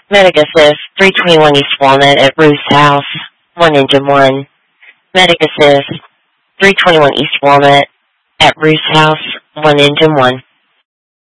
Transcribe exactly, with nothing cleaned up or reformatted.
Medic Assist, three twenty-one East Walnut at Ruth's house, one engine one. Medic Assist, three twenty-one East Walnut at Ruth's house, one engine one.